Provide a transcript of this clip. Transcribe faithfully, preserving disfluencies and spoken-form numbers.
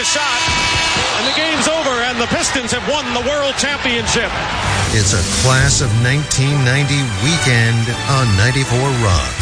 a shot, and the game's over, and the Pistons have won the World Championship. It's a Class of nineteen ninety weekend on ninety-four Rock.